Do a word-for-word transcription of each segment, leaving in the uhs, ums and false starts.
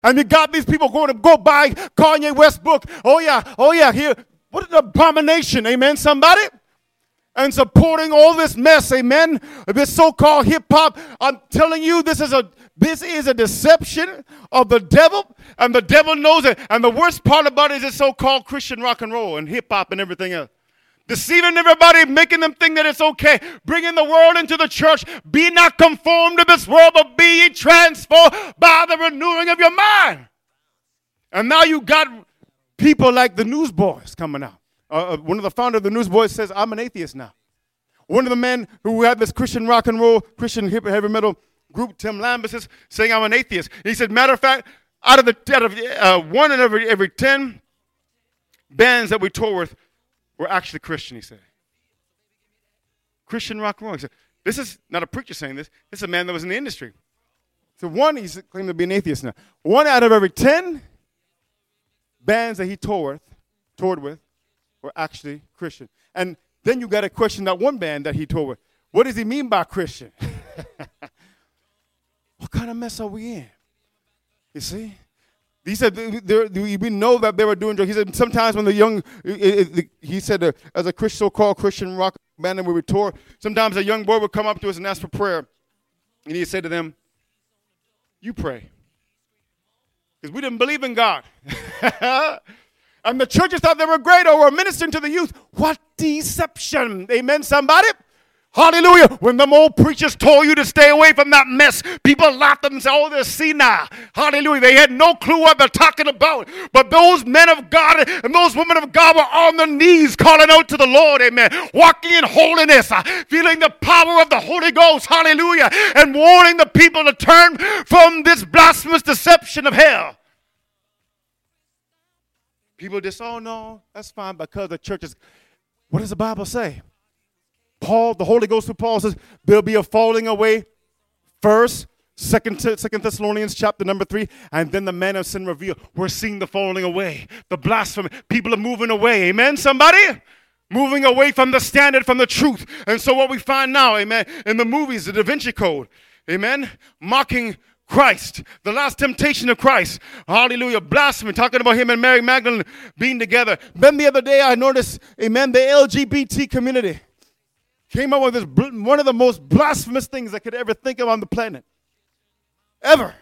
And you got these people going to go buy Kanye West book. Oh, yeah, oh, yeah, here. What an abomination, amen, somebody? And supporting all this mess, amen, this so-called hip-hop. I'm telling you, this is a this is a deception of the devil, and the devil knows it. And the worst part about it is this so-called Christian rock and roll and hip-hop and everything else. Deceiving everybody, making them think that it's okay. Bringing the world into the church. Be not conformed to this world, but be ye transformed by the renewing of your mind. And now you got people like the Newsboys coming out. Uh, one of the founders of the Newsboys says, I'm an atheist now. One of the men who had this Christian rock and roll, Christian hip heavy metal group, Tim Lambus, is saying I'm an atheist. He said, matter of fact, out of the out of uh, one in every every ten bands that we toured with were actually Christian, he said. Christian rock and roll. He said, this is not a preacher saying this. This is a man that was in the industry. So one, he's claimed to be an atheist now. One out of every ten bands that he toured with, toured with were actually Christian. And then you got to question that one band that he toured with. What does he mean by Christian? What kind of mess are we in? You see? He said, we know that they were doing drugs. He said, sometimes when the young, he said, uh, as a Christian, so-called Christian rock band that we would tour, sometimes a young boy would come up to us and ask for prayer. And he said to them, you pray. Because we didn't believe in God. And the churches thought they were great or were ministering to the youth. What deception. Amen, somebody? Hallelujah. When them old preachers told you to stay away from that mess, people laughed at them and said, oh, they're senile. Hallelujah. They had no clue what they're talking about. But those men of God and those women of God were on their knees calling out to the Lord. Amen. Walking in holiness, uh, feeling the power of the Holy Ghost. Hallelujah. And warning the people to turn from this blasphemous deception of hell. People just, oh, no, that's fine because the church is, what does the Bible say? Paul, the Holy Ghost through Paul says, there'll be a falling away first, Second, Second Thessalonians chapter number three, and then the man of sin revealed. We're seeing the falling away, the blasphemy. People are moving away. Amen, somebody? Moving away from the standard, from the truth. And so what we find now, amen, in the movies, the Da Vinci Code, amen, mocking Christ, the last temptation of Christ. Hallelujah. Blasphemy, talking about him and Mary Magdalene being together. Then the other day I noticed, amen, the L G B T community came up with this, one of the most blasphemous things I could ever think of on the planet. Ever.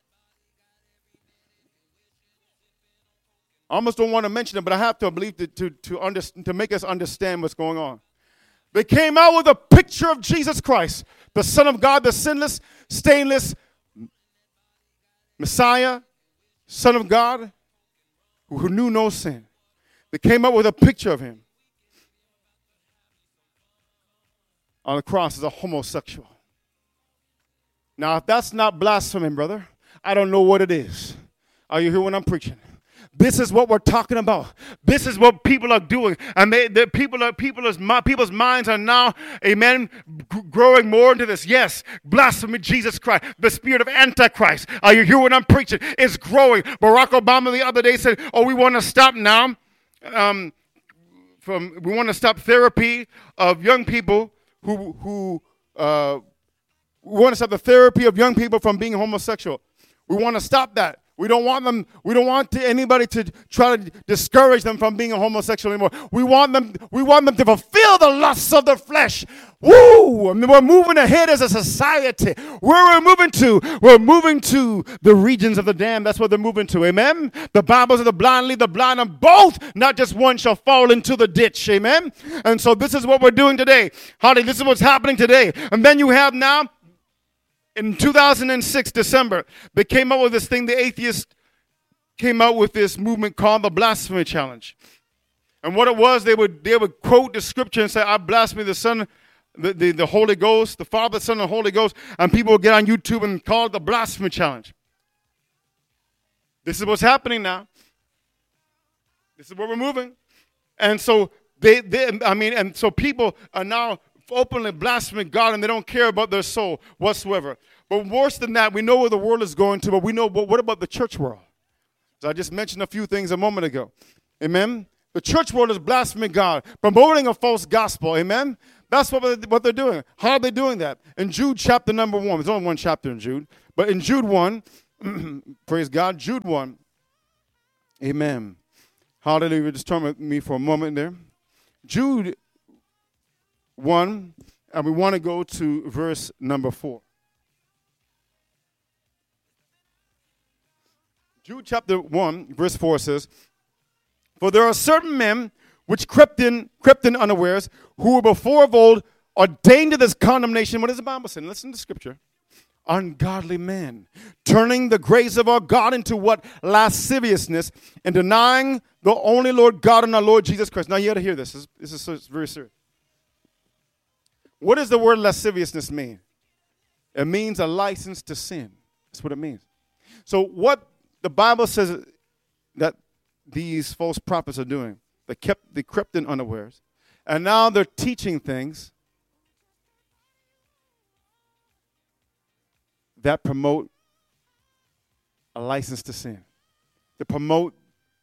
I almost don't want to mention it, but I have to, I believe, to, to, to, under, to make us understand what's going on. They came out with a picture of Jesus Christ, the Son of God, the sinless, stainless Messiah, Son of God, who knew no sin. They came up with a picture of him on the cross as a homosexual. Now, if that's not blasphemy, brother, I don't know what it is. Are you hearing what I'm preaching? This is what we're talking about. This is what people are doing. And they, they people are, people is, people's minds are now, amen, g- growing more into this. Yes, blasphemy, Jesus Christ, the spirit of Antichrist. Are you hearing what I'm preaching? It's growing. Barack Obama the other day said, oh, we want to stop now. Um, from we want to stop therapy of young people who, who uh, we want to stop the therapy of young people from being homosexual. We want to stop that. We don't want them, we don't want to, anybody to try to discourage them from being a homosexual anymore. We want them, we want them to fulfill the lusts of their flesh. Woo! I mean, we're moving ahead as a society. Where are we moving to? We're moving to the regions of the damned. That's what they're moving to. Amen? The Bible says the blind lead the blind, and both, not just one, shall fall into the ditch. Amen? And so this is what we're doing today. Hallelujah. This is what's happening today. And then you have now, in two thousand six, December, they came out with this thing, the atheists came out with this movement called the Blasphemy Challenge. And what it was, they would they would quote the scripture and say, I blaspheme the Son, the, the, the Holy Ghost, the Father, Son, and the Holy Ghost, and people would get on YouTube and call it the Blasphemy Challenge. This is what's happening now. This is where we're moving. And so they, they I mean, and so people are now openly blaspheming God, and they don't care about their soul whatsoever. But worse than that, we know where the world is going to, but we know, but what about the church world? So I just mentioned a few things a moment ago. Amen? The church world is blaspheming God, promoting a false gospel. Amen? That's what they're, what they're doing. How are they doing that? In Jude chapter number one, there's only one chapter in Jude, but in Jude one, Praise God. Jude one. Amen. Hallelujah. Just turn with me for a moment there. Jude one, and we want to go to verse number four. Jude chapter one, verse four says, "For there are certain men which crept in, crept in unawares, who were before of old ordained to this condemnation." What does the Bible say? Listen to Scripture. "Ungodly men, turning the grace of our God into what? Lasciviousness, and denying the only Lord God and our Lord Jesus Christ." Now you got to hear this. This is, this is so, very serious. What does the word lasciviousness mean? It means a license to sin. That's what it means. So what the Bible says that these false prophets are doing, they kept they crept in unawares, and now they're teaching things that promote a license to sin. They promote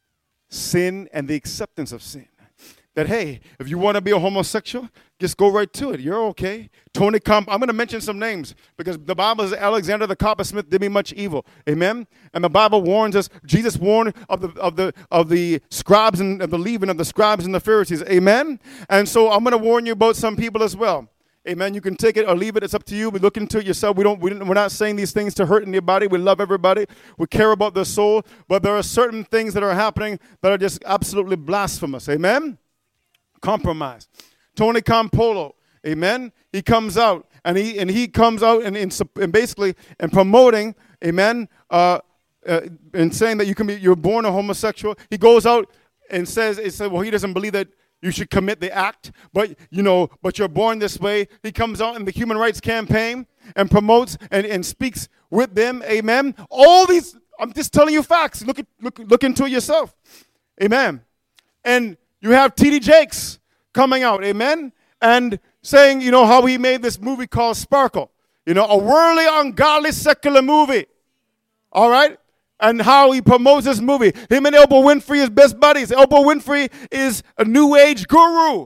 sin and the acceptance of sin. That, hey, if you want to be a homosexual, just go right to it. You're okay. Tony Comp, I'm going to mention some names because the Bible says Alexander the coppersmith did me much evil. Amen? And the Bible warns us, Jesus warned of the of the of the scribes and of the leaven of the scribes and the Pharisees. Amen? And so I'm going to warn you about some people as well. Amen. You can take it or leave it. It's up to you. We look into it yourself. We don't, we don't, we're not saying these things to hurt anybody. We love everybody. We care about their soul. But there are certain things that are happening that are just absolutely blasphemous. Amen? Compromise. Tony Campolo. Amen? He comes out. And he and he comes out and, and, and basically and promoting, amen, uh, uh, and saying that you can be, you're born a homosexual. He goes out and says, it said, well, he doesn't believe that you should commit the act, but, you know, but you're born this way. He comes out in the Human Rights Campaign and promotes and, and speaks with them. Amen. All these, I'm just telling you facts. Look at, look, look into it yourself. Amen. And you have T D Jakes coming out. Amen. And saying, you know, how he made this movie called Sparkle. You know, a worldly, ungodly, secular movie. All right. And how he promotes this movie. Him and Oprah Winfrey is best buddies. Oprah Winfrey is a new age guru.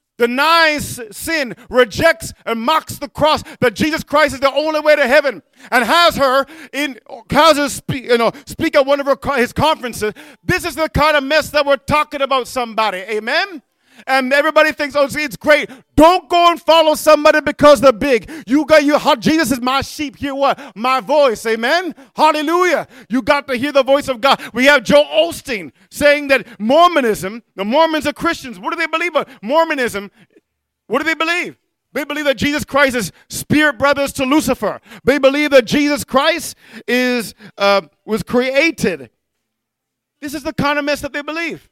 Denies sin, rejects and mocks the cross, that Jesus Christ is the only way to heaven, and has her in has her speak, you know, speak at one of her his conferences. This is the kind of mess that we're talking about, somebody. Amen. And everybody thinks, oh, see, it's great. Don't go and follow somebody because they're big. You got you. Jesus is my sheep. Hear what? My voice. Amen. Hallelujah. You got to hear the voice of God. We have Joel Osteen saying that Mormonism, the Mormons are Christians. What do they believe about Mormonism? What do they believe? They believe that Jesus Christ is spirit brothers to Lucifer. They believe that Jesus Christ is uh, was created. This is the kind of mess that they believe.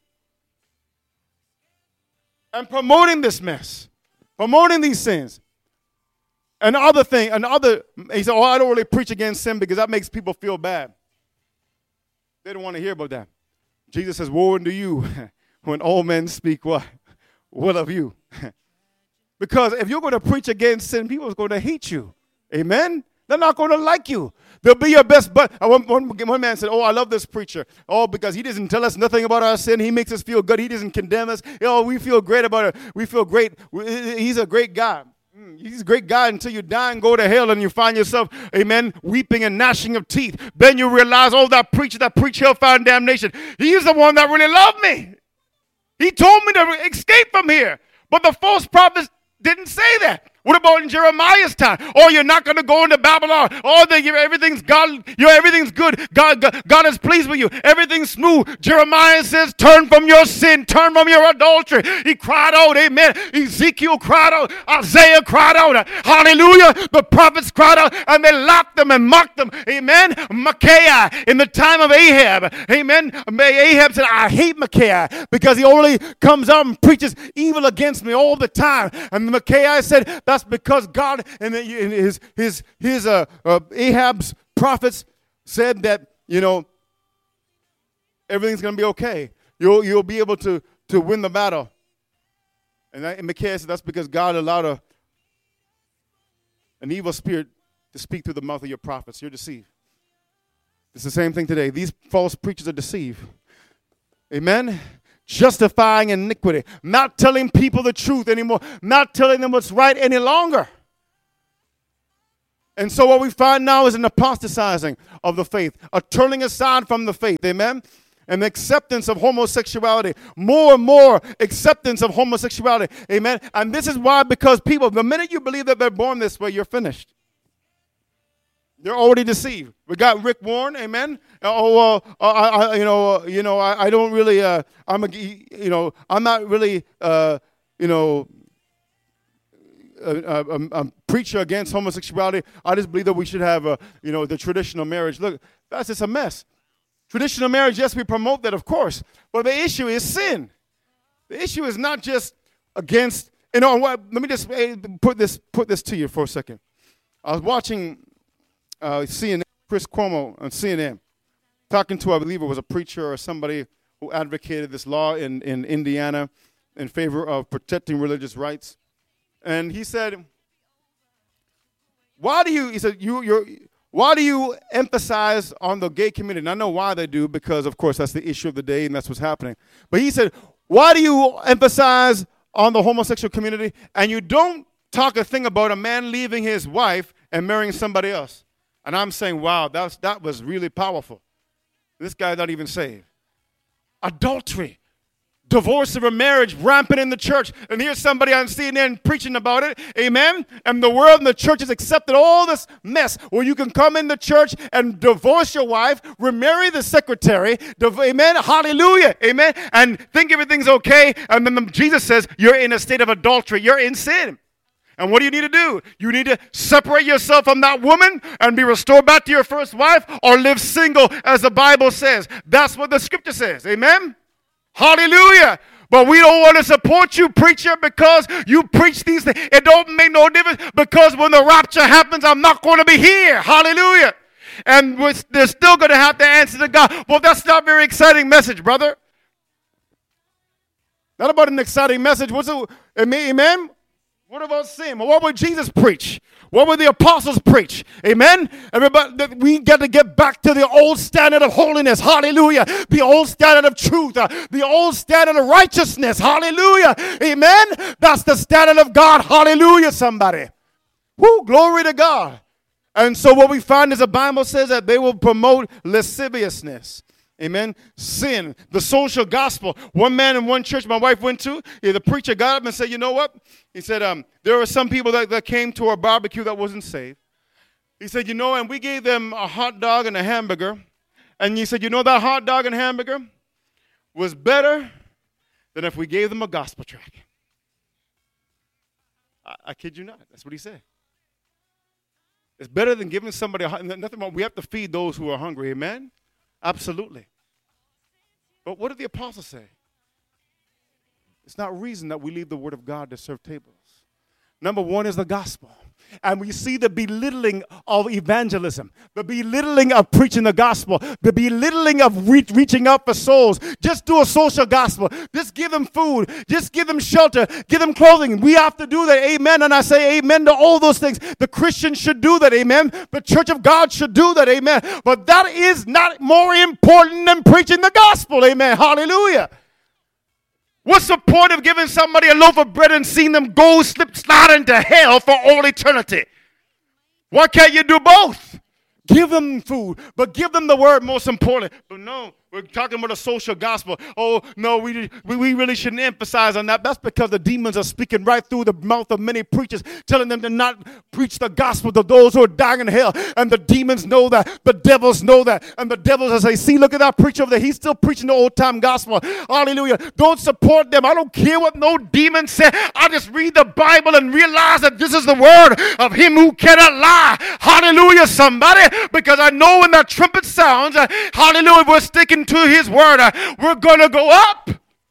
And promoting this mess, promoting these sins. And other thing, and other, he said, oh, I don't really preach against sin because that makes people feel bad. They don't want to hear about that. Jesus says, woe unto you when all men speak what? What of you? Because if you're going to preach against sin, people are going to hate you. Amen? They're not going to like you. They'll be your best bud. One, one, one man said, oh, I love this preacher. Oh, because he doesn't tell us nothing about our sin. He makes us feel good. He doesn't condemn us. Oh, we feel great about it. We feel great. He's a great guy. He's a great guy until you die and go to hell and you find yourself, amen, weeping and gnashing of teeth. Then you realize, oh, that preacher that preached hellfire and damnation, he's the one that really loved me. He told me to escape from here. But the false prophets didn't say that. What about in Jeremiah's time? Oh, you're not going to go into Babylon. Oh, they, everything's God. You everything's good. God, God, God is pleased with you. Everything's smooth. Jeremiah says, turn from your sin. Turn from your adultery. He cried out, amen. Ezekiel cried out. Isaiah cried out. Hallelujah. The prophets cried out, and they laughed them and mocked them. Amen. Micaiah in the time of Ahab. Amen. Ahab said, I hate Micaiah because he only comes out and preaches evil against me all the time. And Micaiah said, that's because God and his his his uh, uh, Ahab's prophets said that, you know, everything's going to be okay. You'll you'll be able to to win the battle. And, that, and Micaiah said that's because God allowed a an evil spirit to speak through the mouth of your prophets. You're deceived. It's the same thing today. These false preachers are deceived. Amen. Justifying iniquity, not telling people the truth anymore, not telling them what's right any longer. And so what we find now is an apostatizing of the faith, a turning aside from the faith, amen? And the acceptance of homosexuality, more and more acceptance of homosexuality, amen? And this is why, because people, the minute you believe that they're born this way, you're finished. They're already deceived. We got Rick Warren, amen? Oh, well, uh, I, I, you know, uh, you know, I, I don't really, uh, I'm, a, you know, I'm not really, uh, you know, A, a, a preacher against homosexuality. I just believe that we should have, a, you know, the traditional marriage. Look, that's just a mess. Traditional marriage, yes, we promote that, of course. But the issue is sin. The issue is not just against, you know, what, let me just put this put this to you for a second. I was watching uh, C N N, Chris Cuomo on C N N, talking to, I believe it was a preacher or somebody who advocated this law in, in Indiana in favor of protecting religious rights. And he said, why do you, he said, you, you're, why do you emphasize on the gay community? And I know why they do, because, of course, that's the issue of the day, and that's what's happening. But he said, why do you emphasize on the homosexual community, and you don't talk a thing about a man leaving his wife and marrying somebody else? And I'm saying, wow, that's, that was really powerful. This guy's not even saved. Adultery. Divorce of a marriage rampant in the church. And here's somebody on C N N preaching about it. Amen. And the world and the church has accepted all this mess where you can come in the church and divorce your wife, remarry the secretary. Div- amen. Hallelujah. Amen. And think everything's okay. And then Jesus says you're in a state of adultery. You're in sin. And what do you need to do? You need to separate yourself from that woman and be restored back to your first wife, or live single as the Bible says. That's what the scripture says. Amen. Hallelujah. But we don't want to support you, preacher, because you preach these things. It don't make no difference, because when the rapture happens, I'm not going to be here. Hallelujah. And we're, they're still going to have to answer to God. Well, that's not a very exciting message, brother. Not about an exciting message. What's it? Amen? What about sin? Well, what would Jesus preach? What would the apostles preach? Amen? Everybody, we got to get back to the old standard of holiness. Hallelujah. The old standard of truth. Uh, the old standard of righteousness. Hallelujah. Amen? That's the standard of God. Hallelujah, somebody. Woo, glory to God. And so what we find is the Bible says that they will promote lasciviousness. Amen. Sin, the social gospel. One man in one church my wife went to, yeah, the preacher got up and said, you know what? He said, um, there were some people that, that came to our barbecue that wasn't saved. He said, you know, and we gave them a hot dog and a hamburger. And he said, you know, that hot dog and hamburger was better than if we gave them a gospel track. I, I kid you not. That's what he said. It's better than giving somebody a hot, nothing wrong. We have to feed those who are hungry. Amen. Absolutely. But what did the apostles say? It's not reason that we leave the word of God to serve tables. Number one is the gospel. And we see the belittling of evangelism, the belittling of preaching the gospel, the belittling of re- reaching out for souls. Just do a social gospel. Just give them food. Just give them shelter. Give them clothing. We have to do that. Amen. And I say amen to all those things. The Christians should do that. Amen. The church of God should do that. Amen. But that is not more important than preaching the gospel. Amen. Hallelujah. What's the point of giving somebody a loaf of bread and seeing them go slip slide into hell for all eternity? Why can't you do both? Give them food, but give them the word most importantly. But no, we're talking about a social gospel. Oh, no, we, we, we really shouldn't emphasize on that. That's because the demons are speaking right through the mouth of many preachers, telling them to not preach the gospel to those who are dying in hell. And the demons know that. The devils know that. And the devils, as they see, look at that preacher over there. He's still preaching the old-time gospel. Hallelujah. Don't support them. I don't care what no demon said. I just read the Bible and realize that this is the word of him who cannot lie. Hallelujah, somebody. Because I know when that trumpet sounds, uh, hallelujah, we're sticking to his word. Uh, we're going to go up,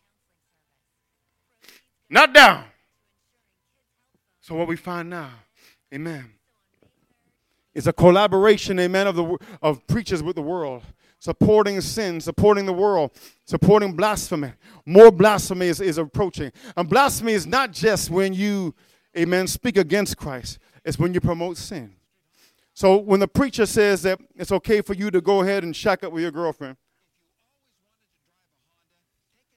not down. So what we find now, amen, is a collaboration, amen, of the of preachers with the world, supporting sin, supporting the world, supporting blasphemy. More blasphemy is, is approaching. And blasphemy is not just when you, amen, speak against Christ. It's when you promote sin. So when the preacher says that it's okay for you to go ahead and shack up with your girlfriend,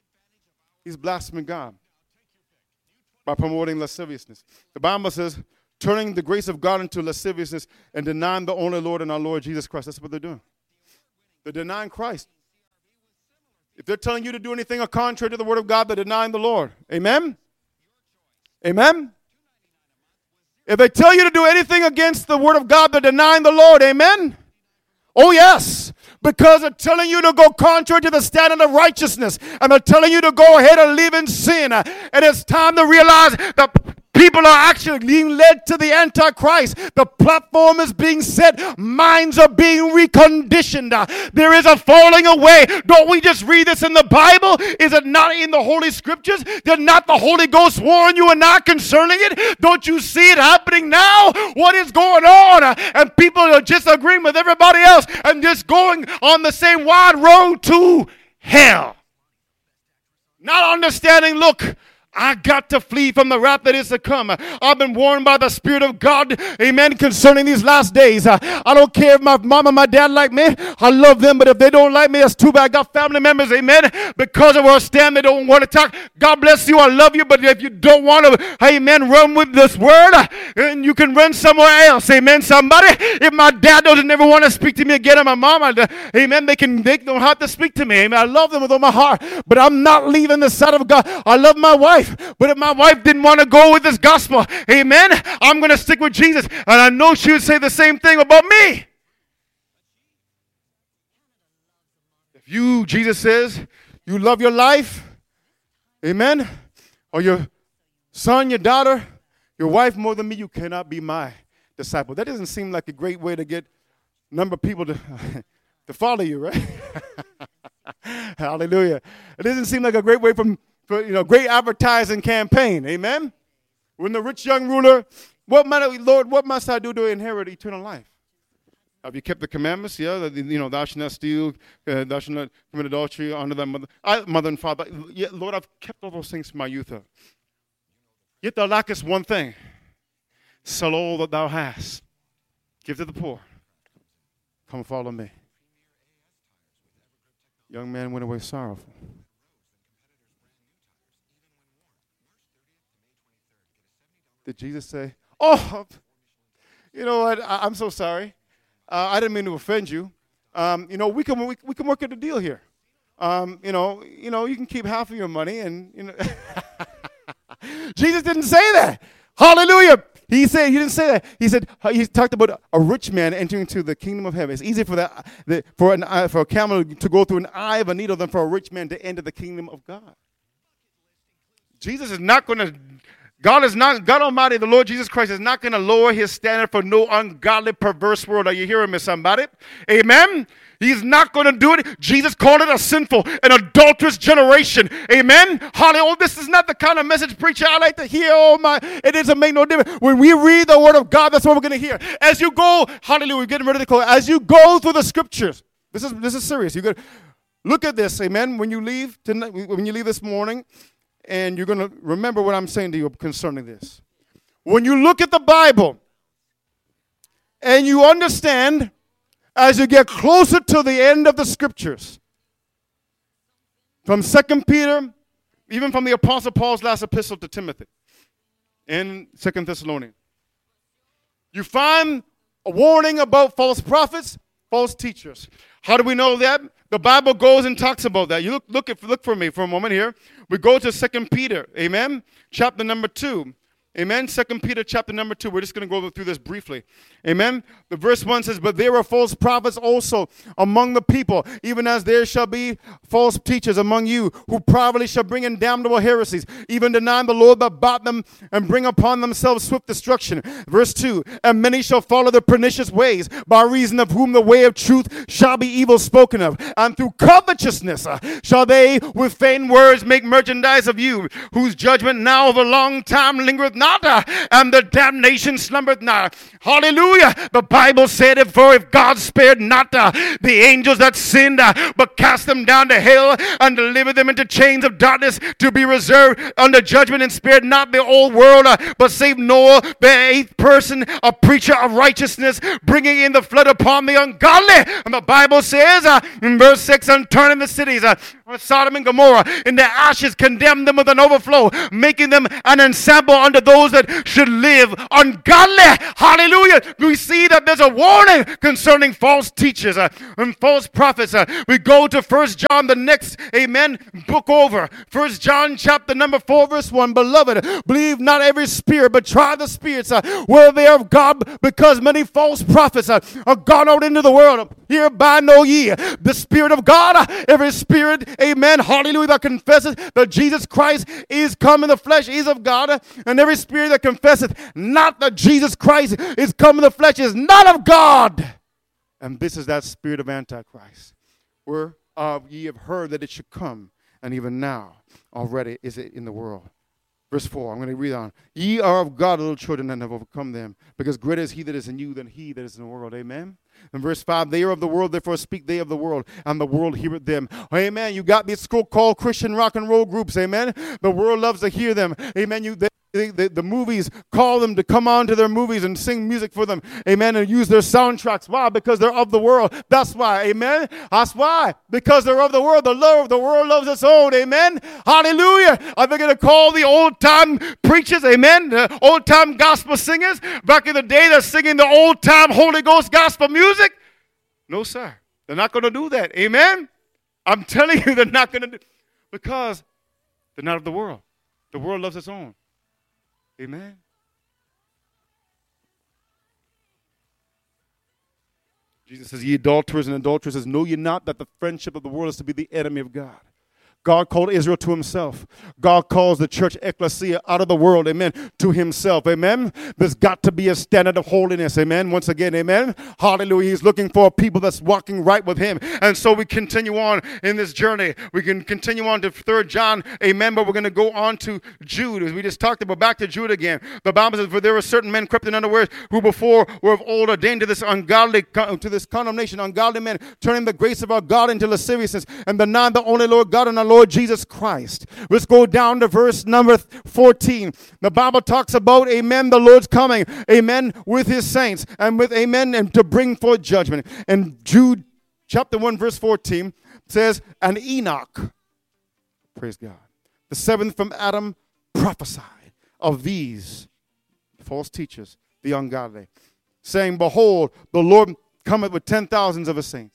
he's blaspheming God by promoting lasciviousness. The Bible says turning the grace of God into lasciviousness and denying the only Lord and our Lord Jesus Christ. That's what they're doing. They're denying Christ. If they're telling you to do anything contrary to the word of God, they're denying the Lord. Amen? Amen? If they tell you to do anything against the word of God, they're denying the Lord. Amen? Oh, yes. Because they're telling you to go contrary to the standard of righteousness. And they're telling you to go ahead and live in sin. And it's time to realize that people are actually being led to the Antichrist. The platform is being set. Minds are being reconditioned. There is a falling away. Don't we just read this in the Bible? Is it not in the Holy Scriptures? Did not the Holy Ghost warn you and not concerning it? Don't you see it happening now? What is going on? And people are just agreeing with everybody else and just going on the same wide road to hell. Not understanding, look, I got to flee from the wrath that is to come. I've been warned by the Spirit of God, amen, concerning these last days. I don't care if my mom and my dad like me. I love them, but if they don't like me, that's too bad. I got family members, amen, because of our stand, they don't want to talk. God bless you, I love you, but if you don't want to, amen, run with this word, and you can run somewhere else, amen, somebody. If my dad doesn't ever want to speak to me again, and my mom, I, amen, they, can, they don't have to speak to me, amen. I love them with all my heart, but I'm not leaving the side of God. I love my wife. But if my wife didn't want to go with this gospel, amen, I'm going to stick with Jesus. And I know she would say the same thing about me. If you, Jesus says, you love your life, amen, or your son, your daughter, your wife more than me, you cannot be my disciple. That doesn't seem like a great way to get a number of people to, to follow you, right? Hallelujah. It doesn't seem like a great way from For, you know, great advertising campaign. Amen? When the rich young ruler, what might, Lord, what must I do to inherit eternal life? Have you kept the commandments? Yeah, you know, thou shalt not steal, uh, thou shalt not commit adultery, honor thy mother, I, mother and father. Yeah, Lord, I've kept all those things from my youth up. Yet thou lackest one thing. Sell all that thou hast. Give to the poor. Come follow me. Young man went away sorrowful. Did Jesus say, oh, you know what, I, I'm so sorry. Uh, I didn't mean to offend you. Um, you know, we can we, we can work out a deal here. Um, you know, you know, you can keep half of your money, and you know. Jesus didn't say that. Hallelujah. He said he didn't say that. He said he talked about a rich man entering into the kingdom of heaven. It's easier for that the, for an eye, for a camel to go through an eye of a needle than for a rich man to enter the kingdom of God. Jesus is not going to. God is not, God Almighty, the Lord Jesus Christ is not going to lower his standard for no ungodly, perverse world. Are you hearing me, somebody? Amen? He's not going to do it. Jesus called it a sinful and adulterous generation. Amen? Hallelujah. Oh, this is not the kind of message, preacher, I like to hear. Oh, my, it doesn't make no difference. When we read the word of God, that's what we're going to hear. As you go, hallelujah, we're getting ready to close. As you go through the scriptures, this is, this is serious. You got look at this, amen, when you leave tonight, when you leave this morning. And you're going to remember what I'm saying to you concerning this. When you look at the Bible and you understand as you get closer to the end of the scriptures, from Second Peter, even from the Apostle Paul's last epistle to Timothy, in Second Thessalonians, you find a warning about false prophets, false teachers. How do we know that? The Bible goes and talks about that. You look, look, at, look for me for a moment here. We go to Second Peter, amen, chapter number two. Amen. Second Peter chapter number two. We're just going to go through this briefly. Amen. The verse one says, but there are false prophets also among the people, even as there shall be false teachers among you, who privately shall bring in damnable heresies, even denying the Lord that bought them, and bring upon themselves swift destruction. Verse two, and many shall follow their pernicious ways, by reason of whom the way of truth shall be evil spoken of. And through covetousness uh, shall they with feigned words make merchandise of you, whose judgment now of a long time lingereth not, uh, and the damnation slumbereth not. Hallelujah. The Bible said, it, for if God spared not uh, the angels that sinned, uh, but cast them down to hell and delivered them into chains of darkness to be reserved under judgment, and spared not the whole world, uh, but saved Noah, the eighth person, a preacher of righteousness, bringing in the flood upon the ungodly. And the Bible says uh, in verse six, and turning the cities uh, Sodom and Gomorrah in their ashes, condemned them with an overflow, making them an ensample unto those that should live ungodly. Hallelujah. We see that there's a warning concerning false teachers uh, and false prophets. Uh, we go to First John, the next, amen, book over. First John chapter number four, verse one. Beloved, believe not every spirit, but try the spirits, uh, whether they are of God, because many false prophets uh, are gone out into the world. Hereby know ye the Spirit of God. Uh, every spirit, amen, hallelujah, that confesses that Jesus Christ is come in the flesh is of God. Uh, and every spirit that confesseth not that Jesus Christ is come in the flesh is not of God. And this is that spirit of Antichrist, whereof uh, ye have heard that it should come, and even now already is it in the world. Verse four, I'm going to read on. Ye are of God, little children, and have overcome them, because greater is he that is in you than he that is in the world. Amen. In verse five, they are of the world, therefore speak they of the world, and the world heareth them. Amen. You got these so-called Christian rock and roll groups. Amen. The world loves to hear them. Amen. You, they, they, the, the movies call them to come on to their movies and sing music for them. Amen. And use their soundtracks. Why? Because they're of the world. That's why. Amen. That's why. Because they're of the world. The love of the world loves its own. Amen. Hallelujah. Are they going to call the old-time preachers, amen, the old-time gospel singers back in the day they're singing the old-time Holy Ghost gospel music? No, sir. They're not going to do that. Amen. I'm telling you, they're not going to do because they're not of the world. The world loves its own. Amen. Jesus says, ye adulterers and adulteresses, know ye not that the friendship of the world is to be the enemy of God? God called Israel to himself. God calls the church ecclesia out of the world, amen, to himself, amen. There's got to be a standard of holiness, amen. Once again, amen. Hallelujah. He's looking for a people that's walking right with him. And so we continue on in this journey. We can continue on to Third John, amen, but we're going to go on to Jude. As we just talked about, back to Jude again. The Bible says, for there were certain men crept in unawares who before were of old ordained to this ungodly, to this condemnation, ungodly men, turning the grace of our God into lasciviousness and denying the only Lord God and our Lord Jesus Christ. Let's go down to verse number fourteen. The Bible talks about, amen, the Lord's coming, amen, with his saints and with, amen, and to bring forth judgment. And Jude chapter one, verse fourteen says, and Enoch, praise God, the seventh from Adam, prophesied of these false teachers, the ungodly, saying, behold, the Lord cometh with ten thousands of his saints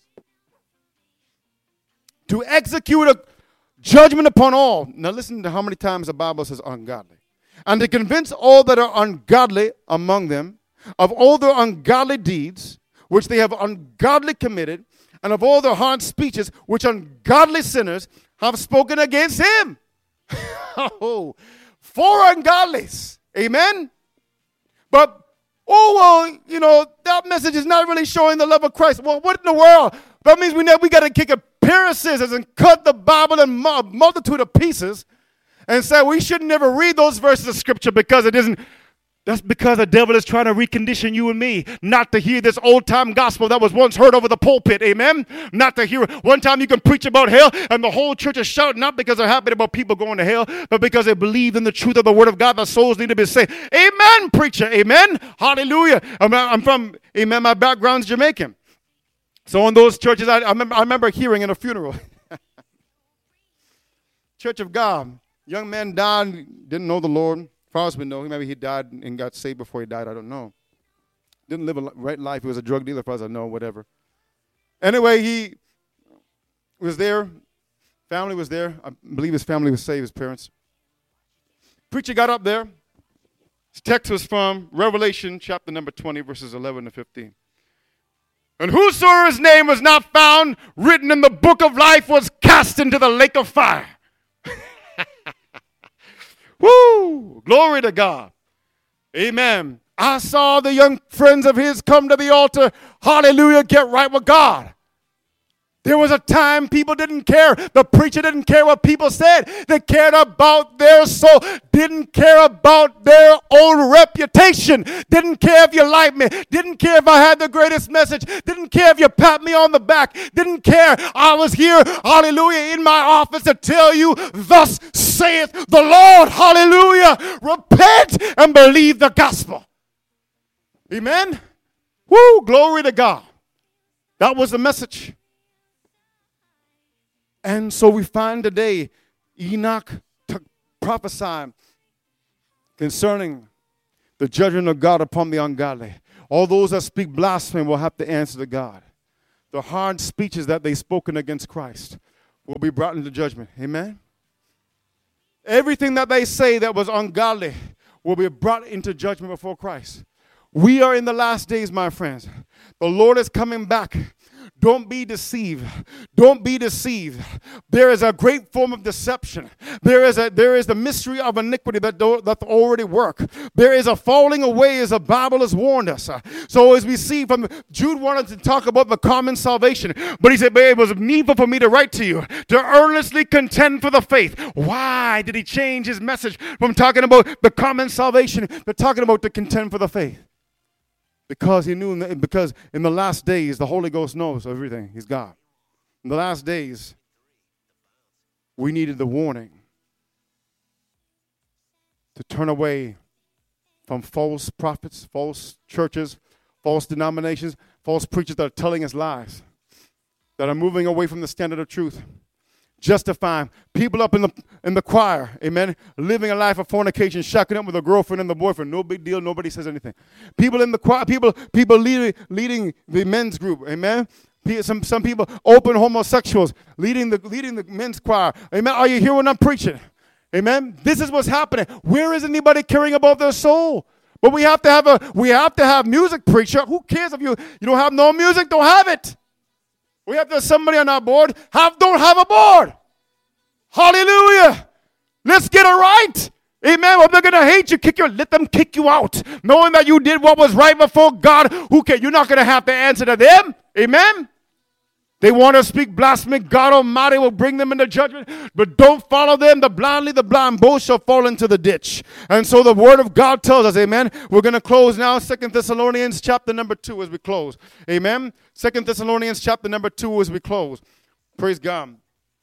to execute a judgment upon all. Now listen to how many times the Bible says ungodly. And to convince all that are ungodly among them of all their ungodly deeds, which they have ungodly committed, and of all their hard speeches, which ungodly sinners have spoken against him. Oh, for ungodlies. Amen? But, oh, well, you know, that message is not really showing the love of Christ. Well, what in the world? That means we know we got to kick a pair of scissors and cut the Bible in a multitude of pieces and say we should never read those verses of Scripture because it isn't. That's because the devil is trying to recondition you and me not to hear this old-time gospel that was once heard over the pulpit, amen? Not to hear it. One time you can preach about hell and the whole church is shouting, not because they're happy about people going to hell, but because they believe in the truth of the word of God, that souls need to be saved. Amen, preacher, amen? Hallelujah. I'm, I'm from, amen, my background's Jamaican. So in those churches, I, I, remember, I remember hearing in a funeral, Church of God, young man died, didn't know the Lord. As far as we know, maybe he died and got saved before he died, I don't know. Didn't live a right life, he was a drug dealer, as far as I know, whatever. Anyway, he was there, family was there. I believe his family was saved, his parents. Preacher got up there. His text was from Revelation chapter number twenty, verses eleven to fifteen. And whosoever his name was not found written in the book of life was cast into the lake of fire. Woo! Glory to God. Amen. I saw the young friends of his come to the altar. Hallelujah. Get right with God. There was a time people didn't care. The preacher didn't care what people said. They cared about their soul. Didn't care about their own reputation. Didn't care if you liked me. Didn't care if I had the greatest message. Didn't care if you pat me on the back. Didn't care. I was here, hallelujah, in my office to tell you, thus saith the Lord, hallelujah. Repent and believe the gospel. Amen? Woo, glory to God. That was the message. And so we find today Enoch t- prophesied concerning the judgment of God upon the ungodly. All those that speak blasphemy will have to answer to God. The hard speeches that they've spoken against Christ will be brought into judgment. Amen? Everything that they say that was ungodly will be brought into judgment before Christ. We are in the last days, my friends. The Lord is coming back. Don't be deceived. Don't be deceived. There is a great form of deception. There is a there is the mystery of iniquity that do, that already work. There is a falling away as the Bible has warned us. So as we see from Jude wanted to talk about the common salvation, but he said, it was needful for me to write to you to earnestly contend for the faith. Why did he change his message from talking about the common salvation to talking about to contend for the faith? Because he knew, in the, because in the last days, the Holy Ghost knows everything. He's God. In the last days, we needed the warning to turn away from false prophets, false churches, false denominations, false preachers that are telling us lies, that are moving away from the standard of truth. Justifying people up in the in the choir, amen, living a life of fornication, shacking up with a girlfriend and the boyfriend. No big deal. Nobody says anything. People in the choir, people people leading leading the men's group, amen. Some some people open homosexuals leading the leading the men's choir, amen. Are you hearing what I'm preaching? Amen. This is what's happening. Where is anybody caring about their soul? But we have to have a we have to have music, preacher. Who cares if you you don't have no music? Don't have it. We have to have somebody on our board. Have don't have a board. Hallelujah. Let's get it right. Amen. Well, they're going to hate you. Kick you. Let them kick you out. Knowing that you did what was right before God. Who cares? You're not going to have to answer to them. Amen. They want to speak blasphemy. God Almighty will bring them into judgment. But don't follow them. The blindly, the blind both shall fall into the ditch. And so the word of God tells us, amen. We're going to close now. Second Thessalonians chapter number two as we close. Amen. Second Thessalonians chapter number two as we close. Praise God.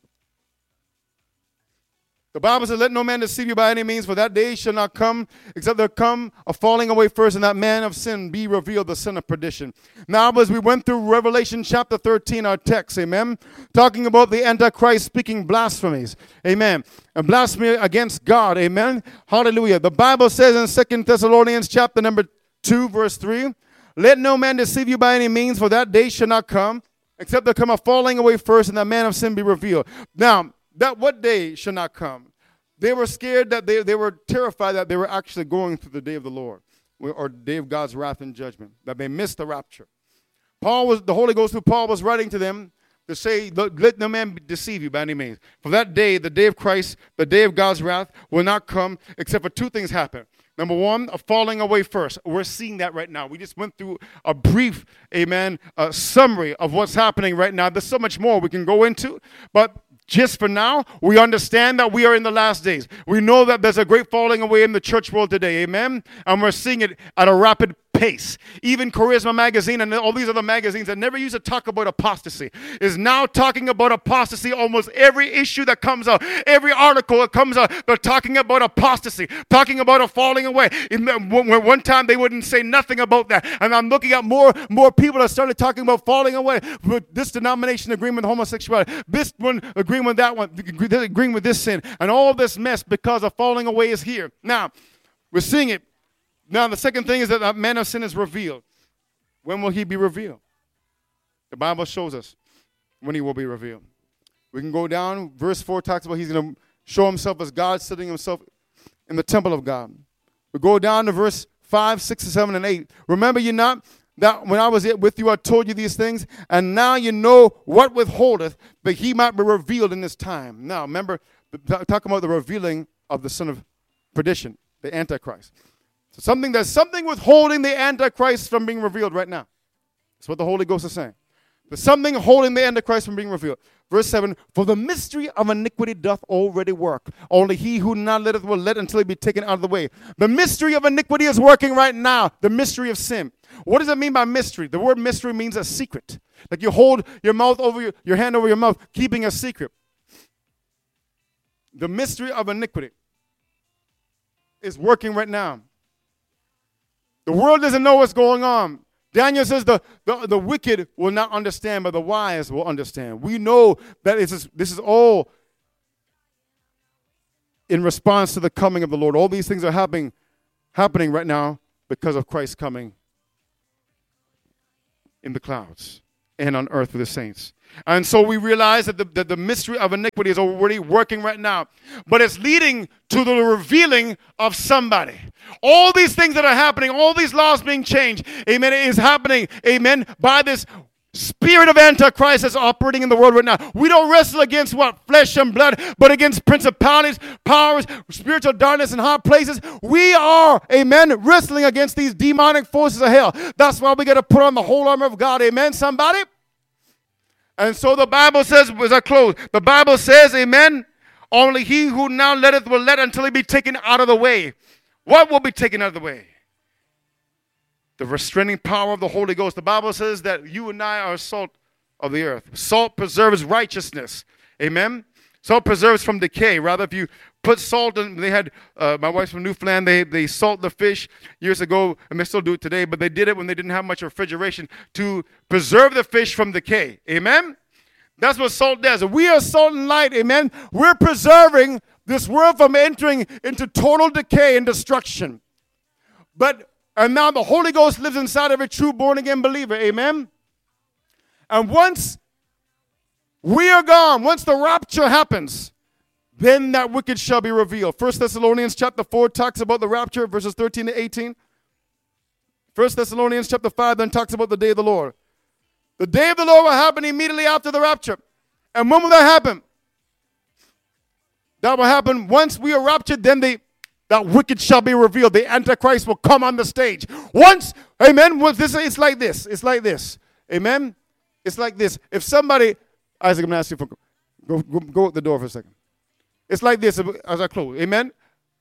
The Bible says, let no man deceive you by any means, for that day shall not come, except there come a falling away first, and that man of sin be revealed, the son of perdition. Now, as we went through Revelation chapter thirteen, our text, amen, talking about the Antichrist speaking blasphemies, amen, and blasphemy against God, amen, hallelujah. The Bible says in Second Thessalonians chapter number two, verse three, let no man deceive you by any means, for that day shall not come, except there come a falling away first, and that man of sin be revealed. Now, that what day shall not come? They were scared that they, they were terrified that they were actually going through the day of the Lord, or the day of God's wrath and judgment, that they missed the rapture. Paul was, the Holy Ghost through Paul was writing to them to say, let no man deceive you by any means. For that day, the day of Christ, the day of God's wrath will not come except for two things happen. Number one, a falling away first. We're seeing that right now. We just went through a brief, amen, uh, summary of what's happening right now. There's so much more we can go into, but just for now, we understand that we are in the last days. We know that there's a great falling away in the church world today, amen? And we're seeing it at a rapid pace. Even Charisma Magazine and all these other magazines that never used to talk about apostasy is now talking about apostasy. Almost every issue that comes out, every article that comes out, they're talking about apostasy, talking about a falling away. In the, one time they wouldn't say nothing about that. And I'm looking at more, more people that started talking about falling away. With this denomination agreeing with homosexuality, this one agreeing with that one, agreeing with this sin, and all this mess because a falling away is here. Now, we're seeing it. Now, the second thing is that that man of sin is revealed. When will he be revealed? The Bible shows us when he will be revealed. We can go down. Verse four talks about he's going to show himself as God, sitting himself in the temple of God. We go down to verse five, six, seven, and eight. Remember you not that when I was with you, I told you these things, and now you know what withholdeth, but he might be revealed in this time. Now, remember, talking about the revealing of the son of perdition, the Antichrist. So something that's something withholding the Antichrist from being revealed right now. That's what the Holy Ghost is saying. There's something holding the Antichrist from being revealed. Verse seven, for the mystery of iniquity doth already work. Only he who not letteth will let until he be taken out of the way. The mystery of iniquity is working right now. The mystery of sin. What does it mean by mystery? The word mystery means a secret. Like you hold your mouth over your, your hand over your mouth, keeping a secret. The mystery of iniquity is working right now. The world doesn't know what's going on. Daniel says the, the, the wicked will not understand, but the wise will understand. We know that this is, this is all in response to the coming of the Lord. All these things are happening happening right now because of Christ coming in the clouds and on earth with the saints. And so we realize that the, that the mystery of iniquity is already working right now. But it's leading to the revealing of somebody. All these things that are happening, all these laws being changed, amen, it is happening, amen, by this spirit of Antichrist that's operating in the world right now. We don't wrestle against what? Flesh and blood, but against principalities, powers, spiritual darkness in high places. We are, amen, wrestling against these demonic forces of hell. That's why we got to put on the whole armor of God. Amen, somebody? And so the Bible says, as I close, the Bible says, amen, only he who now letteth will let until he be taken out of the way. What will be taken out of the way? The restraining power of the Holy Ghost. The Bible says that you and I are salt of the earth. Salt preserves righteousness. Amen? Salt preserves from decay. Rather, if you put salt in, they had, uh, my wife's from Newfoundland, they, they salt the fish years ago, and they still do it today, but they did it when they didn't have much refrigeration to preserve the fish from decay. Amen? That's what salt does. We are salt and light. Amen? We're preserving this world from entering into total decay and destruction. But And now the Holy Ghost lives inside of a true born-again believer. Amen? And once we are gone, once the rapture happens, then that wicked shall be revealed. First Thessalonians chapter four talks about the rapture, verses thirteen to eighteen. First Thessalonians chapter five then talks about the day of the Lord. The day of the Lord will happen immediately after the rapture. And when will that happen? That will happen once we are raptured, then the that wicked shall be revealed. The Antichrist will come on the stage. Once, amen, well, this, it's like this. It's like this. Amen? It's like this. If somebody, Isaac, I'm going to ask you for, go, go, go out the door for a second. It's like this as I close. Amen?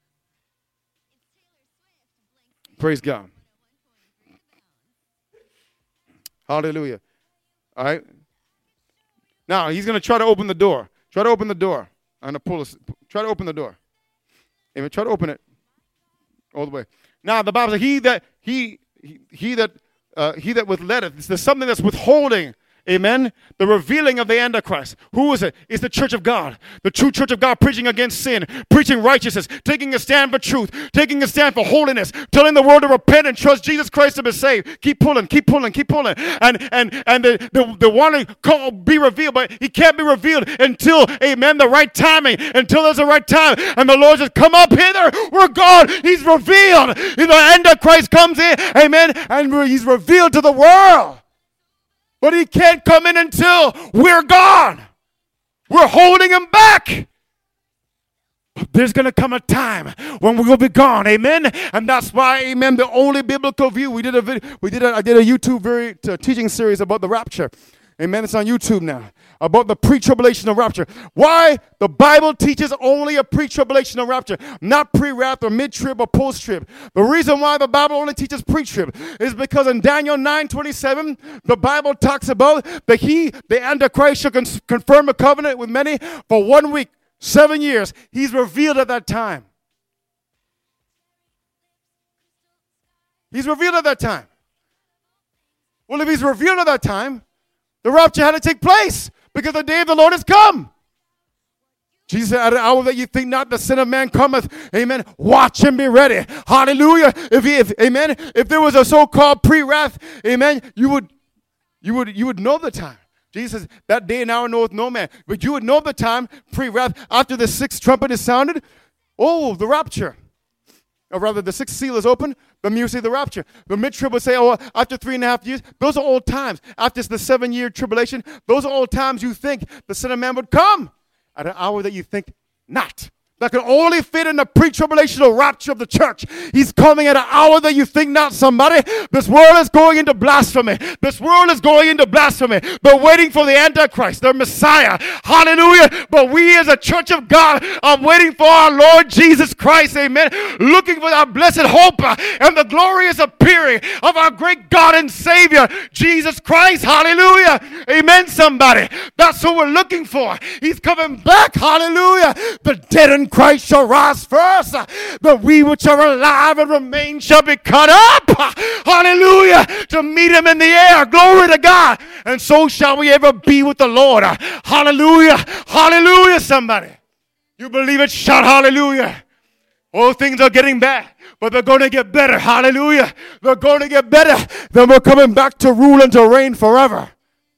Praise God. Hallelujah. All right? Now, he's going to try to open the door. Try to open the door. I'm going to pull this. Try to open the door. Amen. Try to open it all the way. Now the Bible says, "He that he he, he that uh, he that withletteth." There's something that's withholding. Amen. The revealing of the Antichrist. Who is it? It's the church of God. The true church of God preaching against sin, preaching righteousness, taking a stand for truth, taking a stand for holiness, telling the world to repent and trust Jesus Christ to be saved. Keep pulling, keep pulling, keep pulling. And and and the, the, the one to call, be revealed, but he can't be revealed until, amen, the right timing, until there's the right time. And the Lord says, come up hither. We're God. He's revealed. The Antichrist comes in, amen, and he's revealed to the world. But he can't come in until we're gone. We're holding him back. But there's going to come a time when we will be gone. Amen. And that's why, amen, the only biblical view. We did a video, we did a, I did a YouTube very uh, teaching series about the rapture. Amen. It's on YouTube now. About the pre-tribulational rapture. Why? The Bible teaches only a pre-tribulational rapture, not pre-rapture or mid-trib or post-trib. The reason why the Bible only teaches pre-trib is because in Daniel nine twenty-seven, the Bible talks about that he, the Antichrist, shall con- confirm a covenant with many for one week, seven years. He's revealed at that time. He's revealed at that time. Well, if he's revealed at that time, the rapture had to take place because the day of the Lord has come. Jesus said, at an hour that you think not, the Son of Man cometh. Amen. Watch and be ready. Hallelujah. If, he, if amen, if there was a so-called pre-wrath, amen, you would, you would, you would know the time. Jesus says, that day and hour knoweth no man. But you would know the time, pre-wrath, after the sixth trumpet is sounded. Oh, the rapture. Or rather, the sixth seal is open, the music of the rapture. The mid-trib will say, oh, after three and a half years, those are old times. After the seven-year tribulation, those are old times you think the Son of Man would come at an hour that you think not. That can only fit in the pre-tribulational rapture of the church. He's coming at an hour that you think not, somebody. This world is going into blasphemy. This world is going into blasphemy. They're waiting for the Antichrist, their Messiah. Hallelujah. But we as a church of God are waiting for our Lord Jesus Christ. Amen. Looking for our blessed hope and the glorious appearing of our great God and Savior, Jesus Christ. Hallelujah. Amen, somebody. That's what we're looking for. He's coming back. Hallelujah. The dead and Christ shall rise first, but we which are alive and remain shall be caught up, hallelujah, to meet him in the air. Glory to God. And so shall we ever be with the Lord. Hallelujah. Hallelujah, somebody. You believe it? Shout hallelujah. Oh, things are getting bad. but they're going to get better. Hallelujah. They're going to get better. Then we're coming back to rule and to reign forever.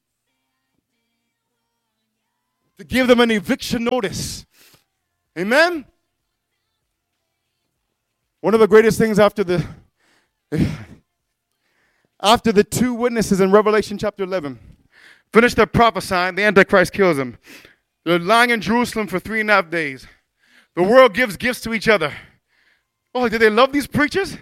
To give them an eviction notice. Amen? One of the greatest things after the after the two witnesses in Revelation chapter eleven finish their prophesying, the Antichrist kills them. They're lying in Jerusalem for three and a half days. The world gives gifts to each other. Oh, did they love these preachers?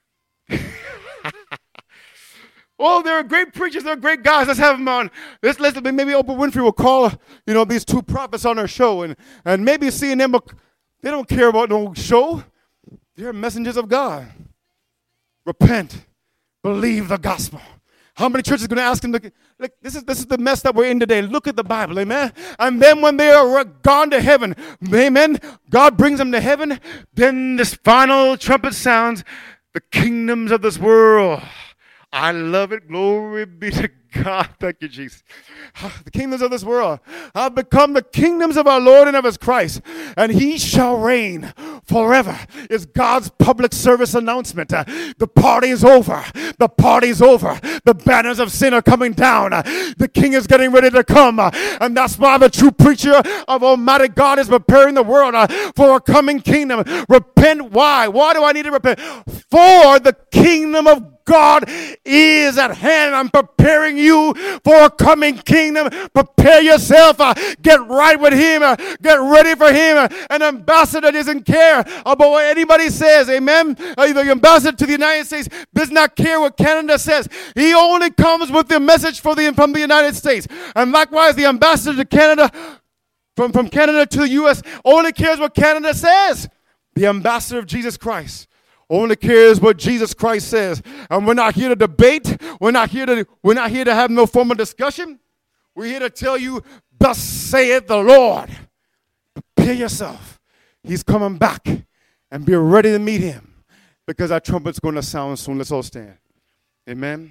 Oh, they're great preachers. They're great guys. Let's have them on. Let's, let's maybe Oprah Winfrey will call, you know, these two prophets on her show, and and maybe seeing them. They don't care about no show. They're messengers of God. Repent, believe the gospel. How many churches are going to ask them to, like, this is this is the mess that we're in today. Look at the Bible, amen? And then when they are gone to heaven, amen, God brings them to heaven, then this final trumpet sounds, the kingdoms of this world. I love it. Glory be to God. Thank you, Jesus. The kingdoms of this world have become the kingdoms of our Lord and of his Christ, and he shall reign forever. It's God's public service announcement. Uh, the party is over. The party is over. The banners of sin are coming down. Uh, the king is getting ready to come. Uh, and that's why the true preacher of Almighty God is preparing the world uh, for a coming kingdom. Repent. Why? Why do I need to repent? For the kingdom of God is at hand. I'm preparing you for a coming kingdom. Prepare yourself. Uh, get right with him. Uh, get ready for him. Uh, an ambassador doesn't care about what anybody says. Amen. Uh, the ambassador to the United States does not care what Canada says. He only comes with the message for the, from the United States. And likewise, the ambassador to Canada, from, from Canada to the U S, only cares what Canada says. The ambassador of Jesus Christ only cares what Jesus Christ says. And we're not here to debate. We're not here to, we're not here to have no form of discussion. We're here to tell you, thus saith the Lord. Prepare yourself. He's coming back. And be ready to meet him. Because our trumpet's going to sound soon. Let's all stand. Amen.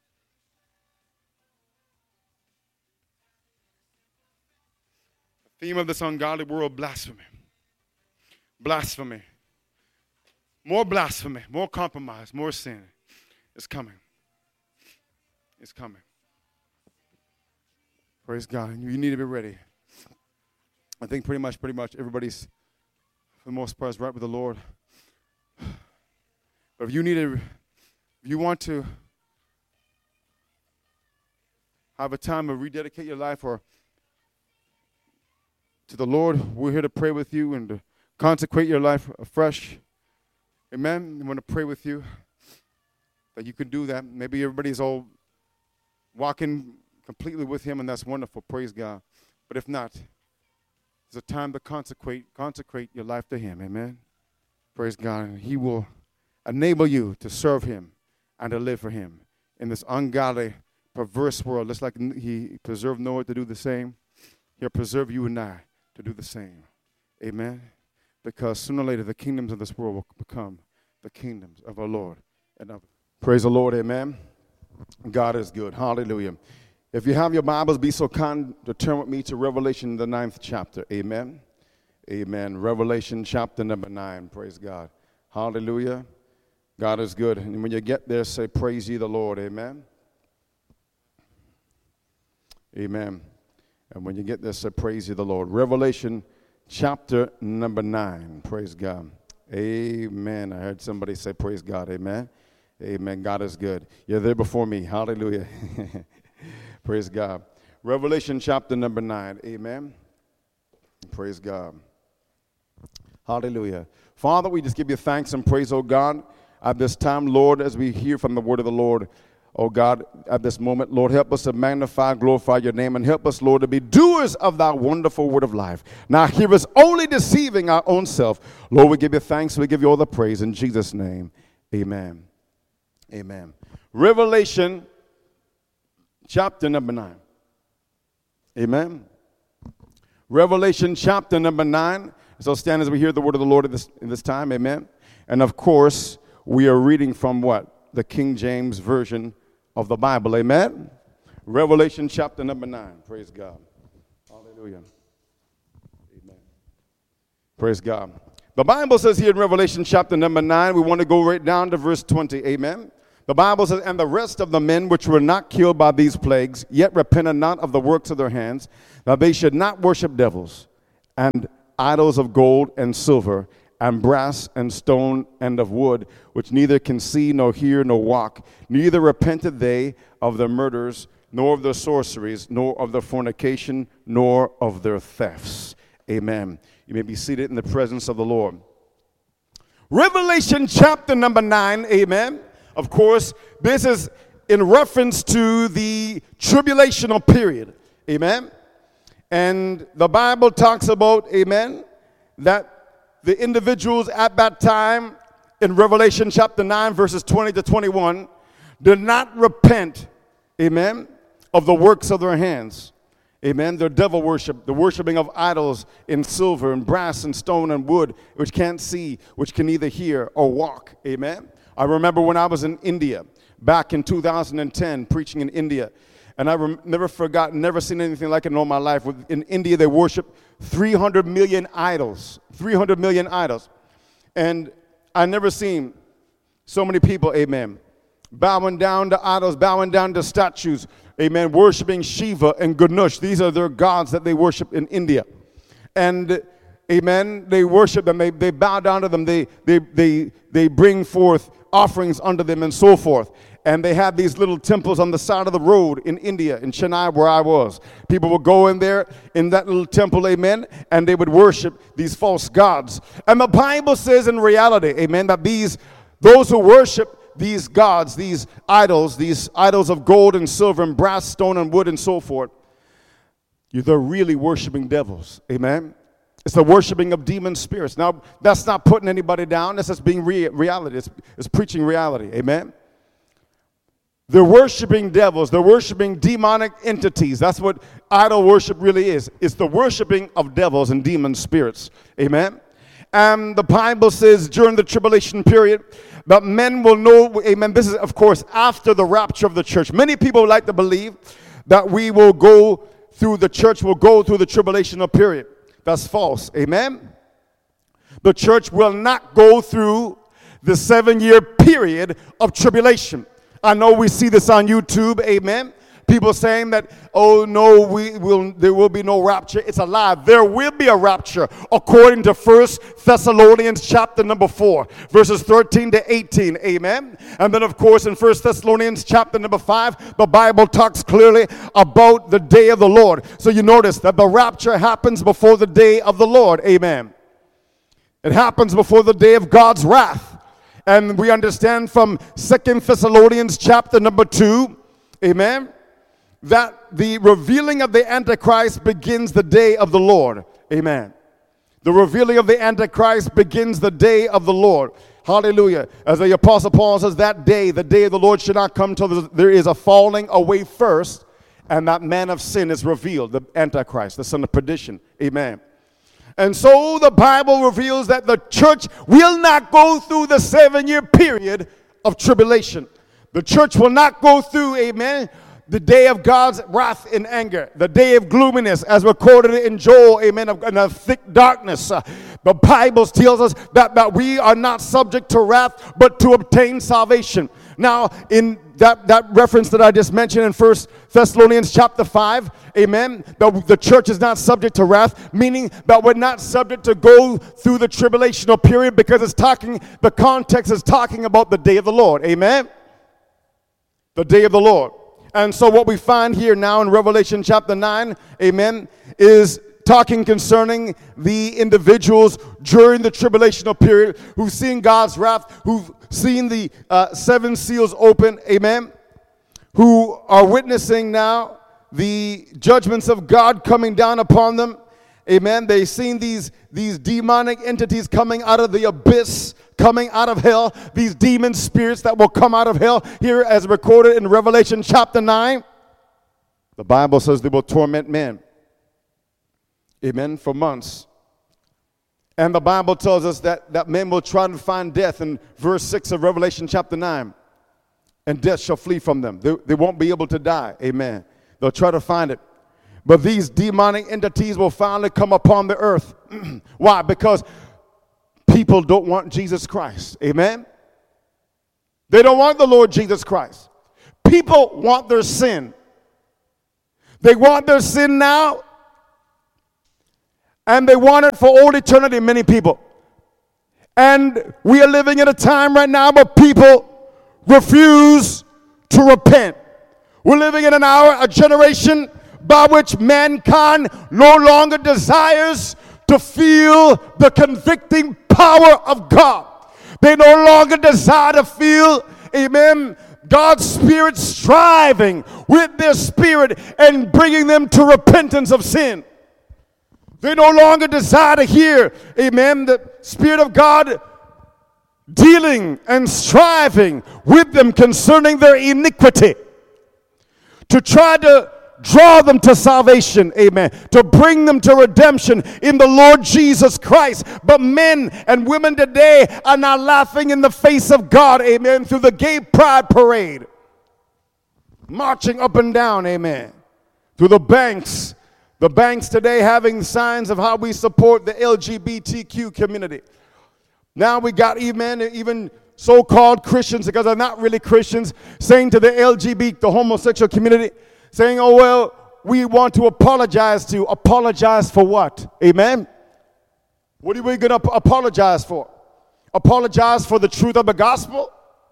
The theme of this ungodly world, blasphemy. Blasphemy. More blasphemy, more compromise, more sin is coming. It's coming. Praise God. You need to be ready. I think pretty much, pretty much everybody's, for the most part, is right with the Lord. But if you need to, if you want to have a time to rededicate your life or to the Lord, we're here to pray with you and to consecrate your life afresh. Amen. I want to pray with you that you can do that. Maybe everybody's all walking completely with him, and that's wonderful. Praise God. But if not, it's a time to consecrate, consecrate your life to him. Amen. Praise God. And he will enable you to serve him and to live for him in this ungodly, perverse world. Just like he preserved Noah to do the same, he'll preserve you and I to do the same. Amen. Because sooner or later, the kingdoms of this world will become the kingdoms of our Lord and of. Praise the Lord, amen. God is good. Hallelujah. If you have your Bibles, be so kind to turn with me to Revelation, the ninth chapter. Amen. Amen. Revelation chapter number nine. Praise God. Hallelujah. God is good. And when you get there, say, praise ye the Lord. Amen. Amen. And when you get there, say, praise ye the Lord. Revelation chapter number nine. Praise God. Amen. I heard somebody say, praise God. Amen. Amen. God is good. You're there before me. Hallelujah. Praise God. Revelation chapter number nine. Amen. Praise God. Hallelujah. Father, we just give you thanks and praise, oh God, at this time, Lord, as we hear from the word of the Lord. Oh God, at this moment, Lord, help us to magnify, glorify your name, and help us, Lord, to be doers of thy wonderful word of life. Now, hear us only deceiving our own self. Lord, we give you thanks. We give you all the praise. In Jesus' name, amen. Amen. Revelation chapter number nine. Amen. Revelation chapter number nine. So stand as we hear the word of the Lord in this, in this time. Amen. And, of course, we are reading from what? The King James Version of the Bible. Amen. Revelation chapter number nine. Praise God. Hallelujah. Amen. Praise God. The Bible says here in Revelation chapter number nine, we want to go right down to verse twenty, amen. The Bible says, and the rest of the men which were not killed by these plagues, yet repented not of the works of their hands, that they should not worship devils, and idols of gold and silver, and brass and stone and of wood, which neither can see nor hear nor walk. Neither repented they of their murders, nor of their sorceries, nor of their fornication, nor of their thefts. Amen. You may be seated in the presence of the Lord. Revelation chapter number nine, amen. Of course, this is in reference to the tribulational period, amen. And the Bible talks about, amen, that the individuals at that time in Revelation chapter nine, verses twenty to twenty-one, did not repent, amen, of the works of their hands. Amen. Their devil worship, the worshiping of idols in silver and brass and stone and wood, which can't see, which can neither hear or walk. Amen. I remember when I was in India back in two thousand ten, preaching in India, and I rem- never forgot, never seen anything like it in all my life. In India, they worship three hundred million idols, three hundred million idols. And I never seen so many people, amen, bowing down to idols, bowing down to statues, amen, worshiping Shiva and Ganesh. These are their gods that they worship in India. And, amen, they worship them, they, they bow down to them, they, they, they, they bring forth offerings unto them and so forth. And they have these little temples on the side of the road in India, in Chennai, where I was. People would go in there, in that little temple, amen, and they would worship these false gods. And the Bible says in reality, amen, that these, those who worship these gods, these idols, these idols of gold and silver and brass, stone and wood and so forth, they're really worshiping devils, amen. It's the worshiping of demon spirits. Now, that's not putting anybody down. That's just being re- reality. It's, it's preaching reality, amen. They're worshiping devils. They're worshiping demonic entities. That's what idol worship really is. It's the worshiping of devils and demon spirits, amen. And the Bible says during the tribulation period that men will know, amen, this is, of course, after the rapture of the church. Many people like to believe that we will go through, the church will go through the tribulational period. That's false, amen. The church will not go through the seven-year period of tribulation. I know we see this on YouTube, amen. People saying that, oh, no, we will. there will be no rapture. It's a lie. There will be a rapture according to First Thessalonians chapter number four, verses thirteen to eighteen, amen. And then, of course, in First Thessalonians chapter number five, the Bible talks clearly about the day of the Lord. So you notice that the rapture happens before the day of the Lord, amen. It happens before the day of God's wrath. And we understand from Second Thessalonians chapter number two, amen, that the revealing of the Antichrist begins the day of the Lord. Amen. The revealing of the Antichrist begins the day of the Lord. Hallelujah. As the Apostle Paul says, that day, the day of the Lord should not come till there is a falling away first, and that man of sin is revealed, the Antichrist, the son of perdition. Amen. And so the Bible reveals that the church will not go through the seven-year period of tribulation. The church will not go through, amen, the day of God's wrath and anger, the day of gloominess, as recorded in Joel, amen, of, in a thick darkness. Uh, the Bible tells us that, that we are not subject to wrath, but to obtain salvation. Now, in that, that reference that I just mentioned in First Thessalonians chapter five, amen, the, the church is not subject to wrath, meaning that we're not subject to go through the tribulational period, because it's talking, the context is talking about the day of the Lord, amen? The day of the Lord. And so what we find here now in Revelation chapter nine, amen, is talking concerning the individuals during the tribulational period who've seen God's wrath, who've seen the uh, seven seals open, amen, who are witnessing now the judgments of God coming down upon them, amen. They've seen these, these demonic entities coming out of the abyss, coming out of hell, these demon spirits that will come out of hell, here as recorded in Revelation chapter nine. The Bible says they will torment men, amen, for months. And the Bible tells us that, that men will try to find death in verse six of Revelation chapter nine. And death shall flee from them. They, they won't be able to die, amen. They'll try to find it. But these demonic entities will finally come upon the earth. Why? Because people don't want Jesus Christ. Amen? They don't want the Lord Jesus Christ. People want their sin. They want their sin now, and they want it for all eternity, many people. And we are living in a time right now where people refuse to repent. We're living in an hour, a generation by which mankind no longer desires to feel the convicting power of God. They no longer desire to feel, amen, God's Spirit striving with their spirit and bringing them to repentance of sin. They no longer desire to hear, amen, the Spirit of God dealing and striving with them concerning their iniquity, to try to draw them to salvation, amen, to bring them to redemption in the Lord Jesus Christ. But men and women today are now laughing in the face of God, amen, through the gay pride parade, marching up and down, amen, through the banks, the banks today having signs of how we support the L G B T Q community. Now we got even, even so-called Christians, because they're not really Christians, saying to the L G B T, the homosexual community, saying, oh, well, we want to apologize to. Apologize for what? Amen? What are we going to apologize for? Apologize for the truth of the gospel?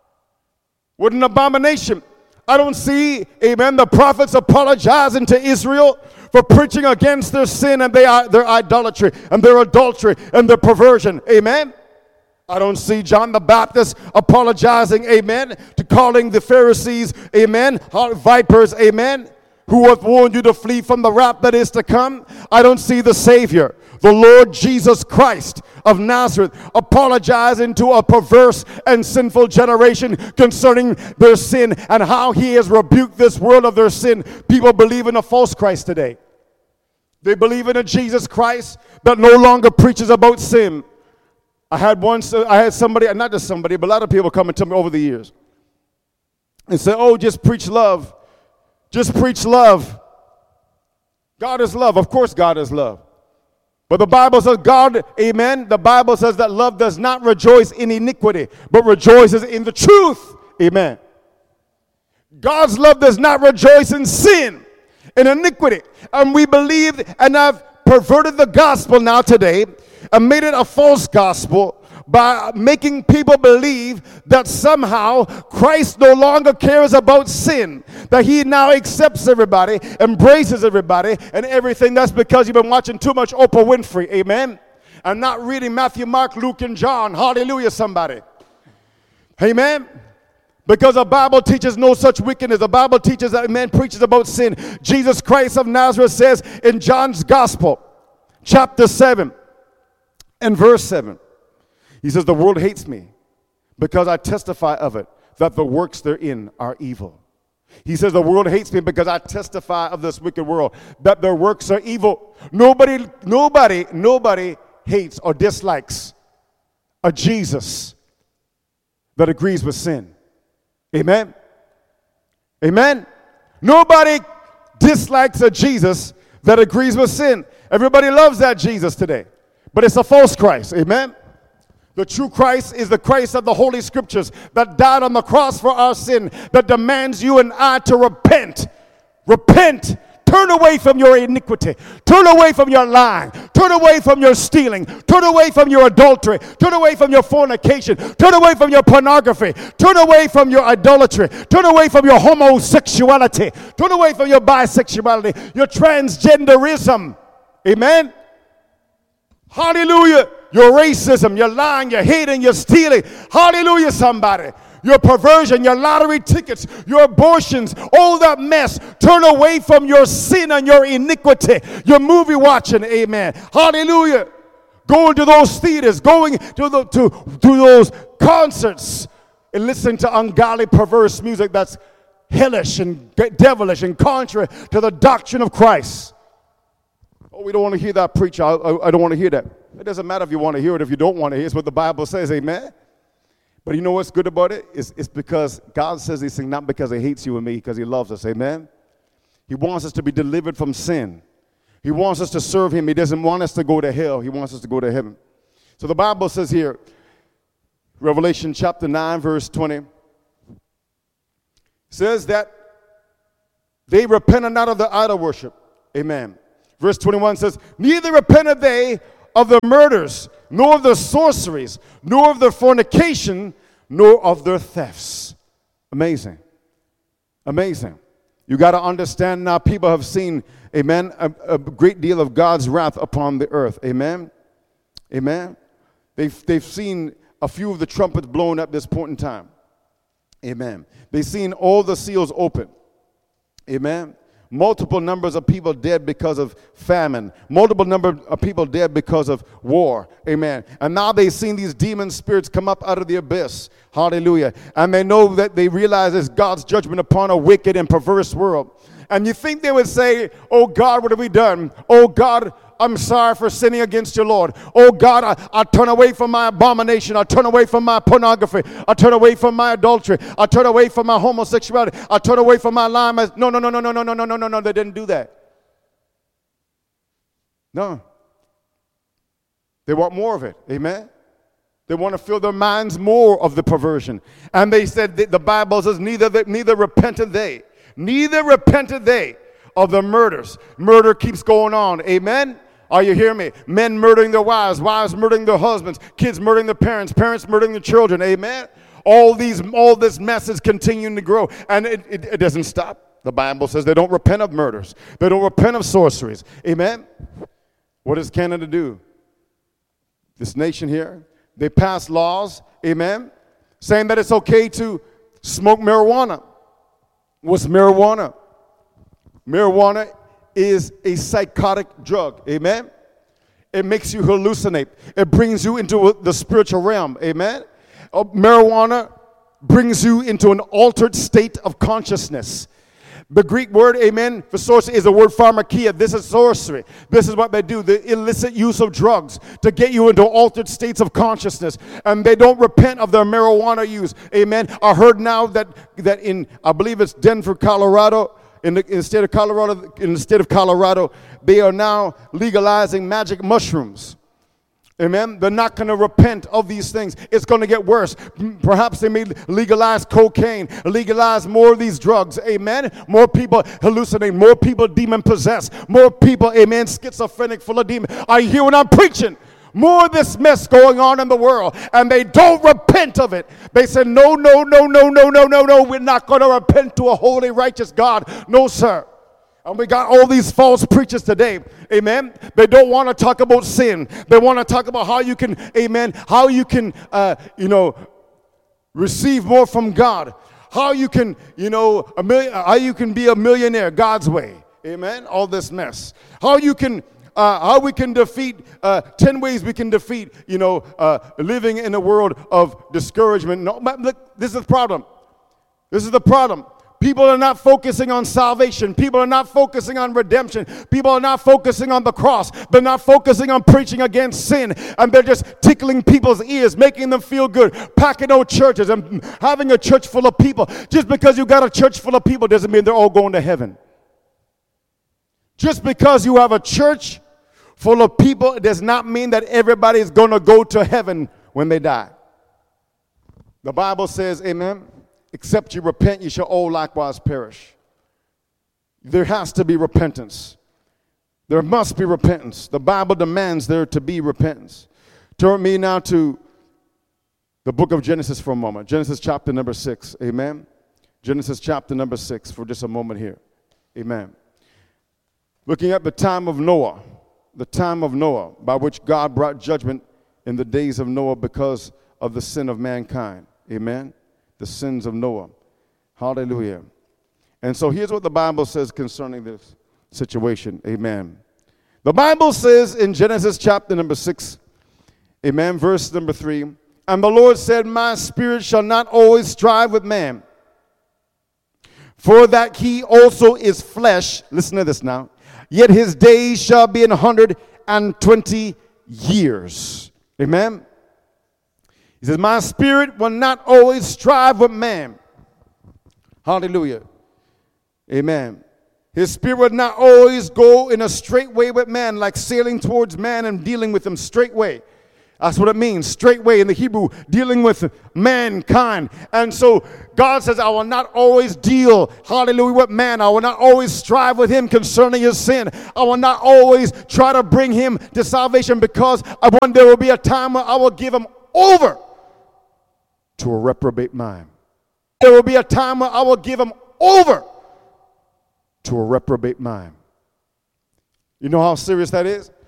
What an abomination. I don't see, amen, the prophets apologizing to Israel for preaching against their sin and their, their idolatry and their adultery and their perversion. Amen? I don't see John the Baptist apologizing, amen, to calling the Pharisees, amen, vipers, amen, who have warned you to flee from the wrath that is to come. I don't see the Savior, the Lord Jesus Christ of Nazareth, apologizing to a perverse and sinful generation concerning their sin and how he has rebuked this world of their sin. People believe in a false Christ today. They believe in a Jesus Christ that no longer preaches about sin. I had once, I had somebody, not just somebody, but a lot of people coming to me over the years and say, oh, just preach love. Just preach love. God is love. Of course God is love. But the Bible says God, amen, the Bible says that love does not rejoice in iniquity, but rejoices in the truth. Amen. God's love does not rejoice in sin, in iniquity. And we believe and have perverted the gospel now today and made it a false gospel by making people believe that somehow Christ no longer cares about sin, that he now accepts everybody, embraces everybody and everything. That's because you've been watching too much Oprah Winfrey, amen, and not reading Matthew, Mark, Luke, and John. Hallelujah, somebody. Amen. Because the Bible teaches no such wickedness. The Bible teaches that man preaches about sin. Jesus Christ of Nazareth says in John's Gospel, chapter seven, and verse seven, he says, the world hates me because I testify of it, that the works therein are evil. He says the world hates me because I testify of this wicked world, that their works are evil. Nobody, nobody, nobody hates or dislikes a Jesus that agrees with sin. Amen? Amen? Nobody dislikes a Jesus that agrees with sin. Everybody loves that Jesus today. But it's a false Christ. Amen? The true Christ is the Christ of the Holy Scriptures that died on the cross for our sin, that demands you and I to repent. Repent. Turn away from your iniquity. Turn away from your lying. Turn away from your stealing. Turn away from your adultery. Turn away from your fornication. Turn away from your pornography. Turn away from your idolatry. Turn away from your homosexuality. Turn away from your bisexuality, your transgenderism. Amen? Hallelujah. Your racism, your lying, your hating, your stealing. Hallelujah, somebody. Your perversion, your lottery tickets, your abortions, all that mess. Turn away from your sin and your iniquity. Your movie watching, amen. Hallelujah. Going to those theaters, going to, the, to, to those concerts and listening to ungodly, perverse music that's hellish and devilish and contrary to the doctrine of Christ. Oh, we don't want to hear that, preacher. I, I, I don't want to hear that. It doesn't matter if you want to hear it, if you don't want to hear it. It's what the Bible says, amen? But you know what's good about it? It's, it's because God says these things not because he hates you and me, because he loves us, amen? He wants us to be delivered from sin. He wants us to serve him. He doesn't want us to go to hell. He wants us to go to heaven. So the Bible says here, Revelation chapter nine, verse twenty, says that they repented not of the idol worship. Amen. Verse twenty-one says, neither repented they of the murders, nor of the sorceries, nor of the fornication, nor of their thefts. Amazing. Amazing. You got to understand now, people have seen, amen, a, a great deal of God's wrath upon the earth. Amen. Amen. They've, they've seen a few of the trumpets blown at this point in time. Amen. They've seen all the seals open. Amen. Multiple numbers of people dead because of famine. Multiple number of people dead because of war. Amen. And now they've seen these demon spirits come up out of the abyss. Hallelujah. And they know that they realize it's God's judgment upon a wicked and perverse world. And you think they would say, oh God, what have we done? Oh God, I'm sorry for sinning against you, Lord. Oh God, I, I turn away from my abomination. I turn away from my pornography. I turn away from my adultery. I turn away from my homosexuality. I turn away from my lying. No, no, no, no, no, no, no, no, no, no, no. They didn't do that. No. They want more of it. Amen. They want to fill their minds more of the perversion. And they said, the Bible says, neither, neither repented they. Neither repented they of the murders. Murder keeps going on. Amen. Are you hearing me? Men murdering their wives, wives murdering their husbands, kids murdering their parents, parents murdering their children. Amen. All these, all this mess is continuing to grow, and it, it, it doesn't stop. The Bible says they don't repent of murders. They don't repent of sorceries. Amen. What does Canada do? This nation here, they pass laws, amen, saying that it's okay to smoke marijuana. What's marijuana? Marijuana is a psychotic drug, amen? It makes you hallucinate. It brings you into the spiritual realm, amen? Uh, marijuana brings you into an altered state of consciousness. The Greek word, amen, for sorcery is the word pharmakia. This is sorcery. This is what they do, the illicit use of drugs to get you into altered states of consciousness. And they don't repent of their marijuana use, amen. I heard now that, that in, I believe it's Denver, Colorado, in the, in the state of Colorado, in the state of Colorado, they are now legalizing magic mushrooms. Amen. They're not going to repent of these things. It's going to get worse. Perhaps they may legalize cocaine, legalize more of these drugs. Amen. More people hallucinate, more people demon possessed, more people, amen, schizophrenic, full of demons. I hear what I'm preaching. More of this mess going on in the world, and they don't repent of it. They say, no, no, no, no, no, no, no, no. We're not going to repent to a holy, righteous God. No, sir. And we got all these false preachers today, amen. They don't want to talk about sin. They want to talk about how you can, amen, how you can, uh, you know, receive more from God. How you can, you know, a million, how you can be a millionaire God's way, amen. All this mess. How you can, uh, how we can defeat, uh, ten ways we can defeat, you know, uh, living in a world of discouragement. No, but look, this is the problem. This is the problem. People are not focusing on salvation. People are not focusing on redemption. People are not focusing on the cross. They're not focusing on preaching against sin. And they're just tickling people's ears, making them feel good, packing out churches and having a church full of people. Just because you got a church full of people doesn't mean they're all going to heaven. Just because you have a church full of people, it does not mean that everybody is going to go to heaven when they die. The Bible says, amen, except you repent, you shall all likewise perish. There has to be repentance. There must be repentance. The Bible demands there to be repentance. Turn with me now to the book of Genesis for a moment. Genesis chapter number six. Amen. Genesis chapter number six for just a moment here. Amen. Looking at the time of Noah, the time of Noah, by which God brought judgment in the days of Noah because of the sin of mankind. Amen. The sins of Noah. Hallelujah. And so here's what the Bible says concerning this situation. Amen. The Bible says in Genesis chapter number six, amen, verse number three, and the Lord said, my spirit shall not always strive with man, for that he also is flesh. Listen to this now. Yet his days shall be an hundred and twenty years. Amen. He says, my spirit will not always strive with man. Hallelujah. Amen. His spirit will not always go in a straight way with man, like sailing towards man and dealing with him straight way. That's what it means, straightway in the Hebrew, dealing with mankind. And so God says, I will not always deal, hallelujah, with man. I will not always strive with him concerning his sin. I will not always try to bring him to salvation, because I want there will be a time where I will give him over to a reprobate mind. There will be a time where I will give him over to a reprobate mind. You know how serious that is?